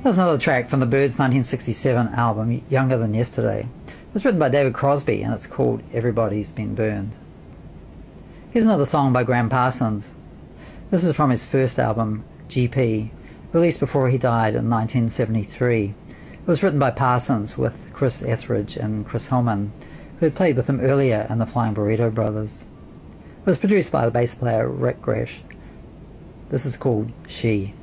That was another track from the Byrds' 1967 album, Younger Than Yesterday. It was written by David Crosby and it's called Everybody's Been Burned. Here's another song by Gram Parsons. This is from his first album, GP, released before he died in 1973. It was written by Parsons with Chris Etheridge and Chris Hillman, who had played with him earlier in the Flying Burrito Brothers. It was produced by the bass player Rick Gresh. This is called She.